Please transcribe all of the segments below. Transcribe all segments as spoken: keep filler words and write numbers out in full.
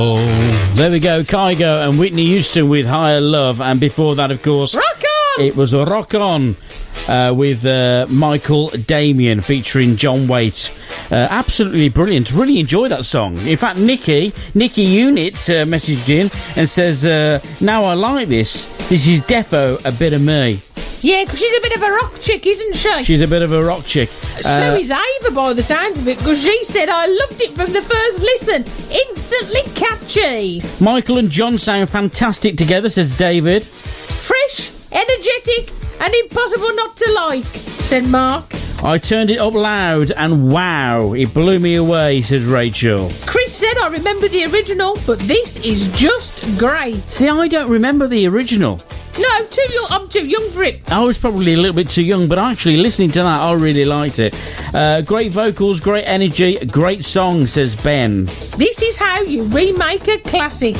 Oh, there we go. Kygo and Whitney Houston with Higher Love. And before that, of course, Rock On! It was Rock On uh, with uh, Michael Damian featuring John Waite. Uh, absolutely brilliant. Really enjoy that song. In fact, Nikki, Nikki Unit uh, messaged in and says, uh, now I like this. This is defo a bit of me. Yeah, because she's a bit of a rock chick, isn't she? She's a bit of a rock chick. So Uh, is Ava, by the sounds of it, because she said, I loved it from the first listen. Instantly catchy. Michael and John sound fantastic together, says David. Fresh, energetic, and impossible not to like, said Mark. I turned it up loud and wow, it blew me away, says Rachel. Chris said, I remember the original, but this is just great. See, I don't remember the original. No, too young. I'm too young for it. I was probably a little bit too young, but actually listening to that, I really liked it. Uh, great vocals, great energy, great song, says Ben. This is how you remake a classic.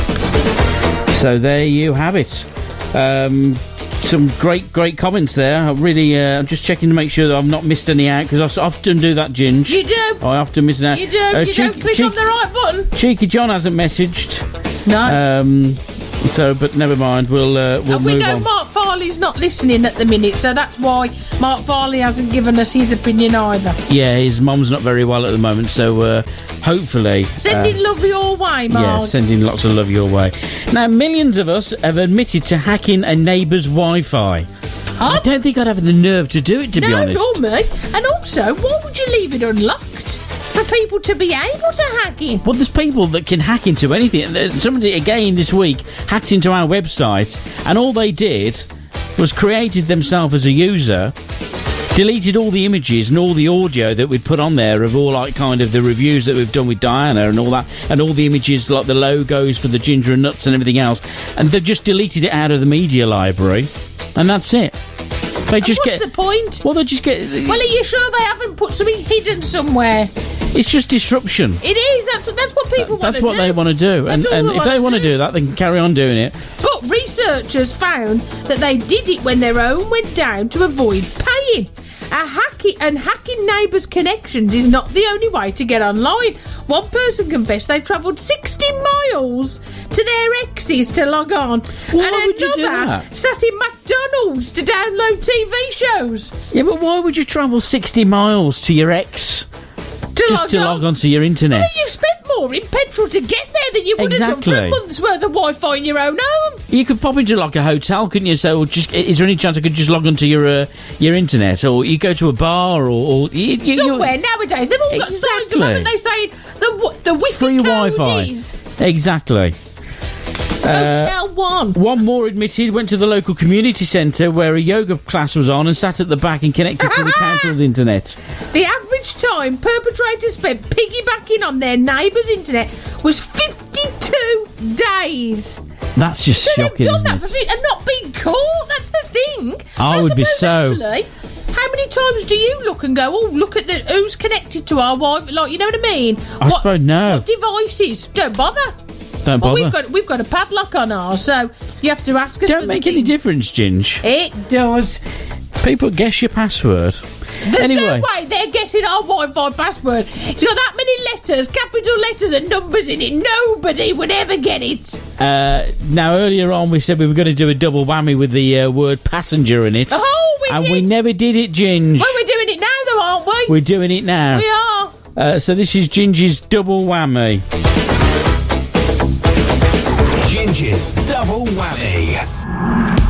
So there you have it. Um, some great, great comments there. I really, uh, I'm just checking to make sure that I've not missed any out, because I often do that, Ginge. You do. I often miss out. You do. Uh, you cheeky, don't click cheeky, on the right button. Cheeky John hasn't messaged. No. Um, so, but never mind. We'll uh, we'll and we move know on. Mark Farley's not listening at the minute, so that's why Mark Farley hasn't given us his opinion either. Yeah, his mum's not very well at the moment, so uh, hopefully... Sending uh, love your way, Mark. Yeah, sending lots of love your way. Now, millions of us have admitted to hacking a neighbour's Wi-Fi. Huh? I don't think I'd have the nerve to do it, to no, be honest. nor me. And also, why would you leave it unlocked? For people to be able to hack in. Well, there's people that can hack into anything. And somebody, again, this week, hacked into our website, and all they did was created themselves as a user, deleted all the images and all the audio that we'd put on there of all, like, kind of the reviews that we've done with Diana and all that, and all the images, like the logos for the Ginger and Nuts and everything else, and they've just deleted it out of the media library, and that's it. They just what's get... the point? Well, they just get... Well, are you sure they haven't put something hidden somewhere? It's just disruption. It is. That's that's what people want to do. That's what they want to do. And, and if they want to do that, they can carry on doing it. But researchers found that they did it when their own went down to avoid paying. A hacking and hacking neighbours' connections is not the only way to get online. One person confessed they travelled sixty miles to their exes to log on. Why and would you do another that? sat in McDonald's to download T V shows. Yeah, but why would you travel sixty miles to your ex To just log to on. log onto your internet? Well, you've spent more in petrol to get there than you would Exactly. have done for a month's worth of Wi-Fi in your own home. You could pop into like a hotel, couldn't you? So, just is there any chance I could just log onto your uh, your internet, or you go to a bar, or, or you, you, Somewhere nowadays they've all got signs, Exactly. haven't they, saying the the Wi-Fi free code Wi-Fi? is Exactly. Hotel One. One more admitted went to the local community centre where a yoga class was on and sat at the back and connected to the council's internet. The average time perpetrators spent piggybacking on their neighbour's internet was fifty-two days. That's just So shocking, they've done isn't that for it? fi- and not been caught. That's the thing. I would be so- Actually, how many times do you look and go, oh, look at the who's connected to our Wi-Fi? Like, you know what I mean? I suppose no. What devices? Don't bother. Don't Well, bother. we've got we've got a padlock on ours, so you have to ask us. Don't for make the any thing. difference, Ginge. It does. People guess your password. There's Anyway. no way they're getting our Wi-Fi password. It's got that many letters, capital letters and numbers in it. Nobody would ever get it. Uh, now, earlier on, we said we were going to do a double whammy with the uh, word passenger in it. Oh, we and did. we never did it, Ginge. Well, we're doing it now, though, aren't we? We're doing it now. We are. Uh, so this is Ginger's double whammy. Ginger's double whammy.